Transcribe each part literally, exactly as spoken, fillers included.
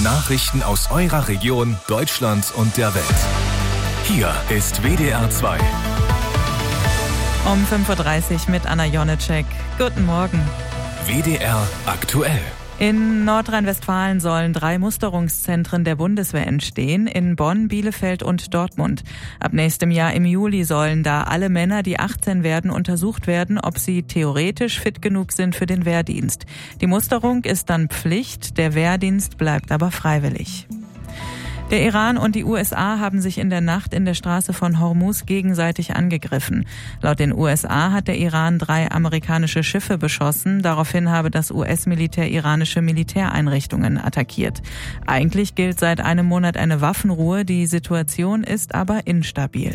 Nachrichten aus eurer Region, Deutschland und der Welt. Hier ist W D R zwei. Um fünf Uhr dreißig mit Anna Jonitschek. Guten Morgen. W D R aktuell. In Nordrhein-Westfalen sollen drei Musterungszentren der Bundeswehr entstehen, in Bonn, Bielefeld und Dortmund. Ab nächstem Jahr im Juli sollen da alle Männer, die achtzehn werden, untersucht werden, ob sie theoretisch fit genug sind für den Wehrdienst. Die Musterung ist dann Pflicht, der Wehrdienst bleibt aber freiwillig. Der Iran und die U S A haben sich in der Nacht in der Straße von Hormuz gegenseitig angegriffen. Laut den U S A hat der Iran drei amerikanische Schiffe beschossen. Daraufhin habe das U S-Militär iranische Militäreinrichtungen attackiert. Eigentlich gilt seit einem Monat eine Waffenruhe. Die Situation ist aber instabil.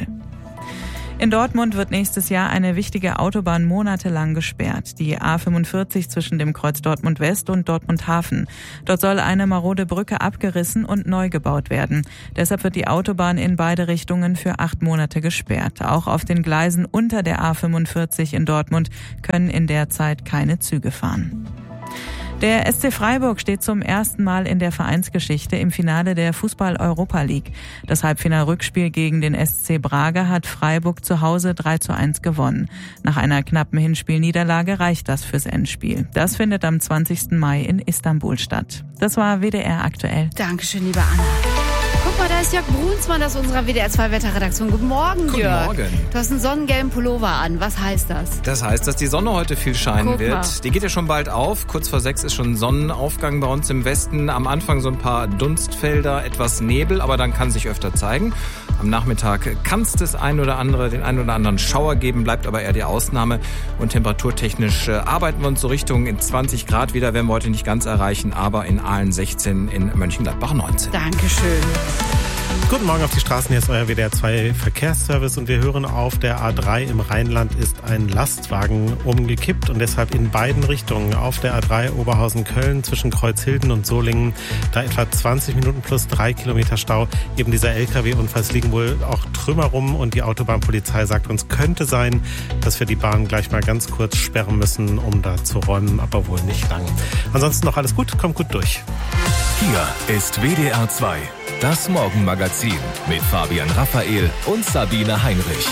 In Dortmund wird nächstes Jahr eine wichtige Autobahn monatelang gesperrt. Die A fünfundvierzig zwischen dem Kreuz Dortmund West und Dortmund Hafen. Dort soll eine marode Brücke abgerissen und neu gebaut werden. Deshalb wird die Autobahn in beide Richtungen für acht Monate gesperrt. Auch auf den Gleisen unter der A fünfundvierzig in Dortmund können in der Zeit keine Züge fahren. Der S C Freiburg steht zum ersten Mal in der Vereinsgeschichte im Finale der Fußball-Europa League. Das Halbfinal-Rückspiel gegen den S C Braga hat Freiburg zu Hause drei zu eins gewonnen. Nach einer knappen Hinspielniederlage reicht das fürs Endspiel. Das findet am zwanzigsten Mai in Istanbul statt. Das war W D R aktuell. Dankeschön, liebe Anna. Guck mal, da ist Jörg Brunsmann aus unserer W D R zwei Wetterredaktion. Guten Morgen, Guten Jörg. Morgen. Du hast einen sonnengelben Pullover an. Was heißt das? Das heißt, dass die Sonne heute viel scheinen Guck wird. mal. Die geht ja schon bald auf. Kurz vor sechs ist schon Sonnenaufgang bei uns im Westen. Am Anfang so ein paar Dunstfelder, etwas Nebel, aber dann kann sich öfter zeigen. Am Nachmittag kann es das ein oder andere, den einen oder anderen Schauer geben, bleibt aber eher die Ausnahme. Und temperaturtechnisch äh, arbeiten wir uns so Richtung in zwanzig Grad wieder, werden wir heute nicht ganz erreichen, aber in Aalen sechzehn, in Mönchengladbach neunzehn. Dankeschön. Guten Morgen auf die Straßen, hier ist euer W D R zwei Verkehrsservice und wir hören auf der A drei im Rheinland ist ein Lastwagen umgekippt und deshalb in beiden Richtungen auf der A drei Oberhausen-Köln zwischen Kreuzhilden und Solingen da etwa zwanzig Minuten plus drei Kilometer Stau. Eben dieser L K W-Unfall, es liegen wohl auch Trümmer rum und die Autobahnpolizei sagt uns, könnte sein, dass wir die Bahn gleich mal ganz kurz sperren müssen, um da zu räumen, aber wohl nicht lang. Ansonsten noch alles gut, kommt gut durch. Hier ist W D R zwei. Das Morgenmagazin mit Fabian Raphael und Sabine Heinrich.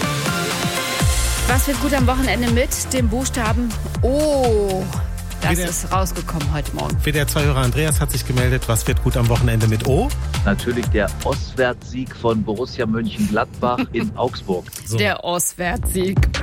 Was wird gut am Wochenende mit dem Buchstaben O? Das W D R ist rausgekommen heute Morgen. W D R zwei-Hörer Andreas hat sich gemeldet, was wird gut am Wochenende mit O? Natürlich der Ostwärtssieg von Borussia Mönchengladbach in Augsburg. So. Der Ostwärtssieg.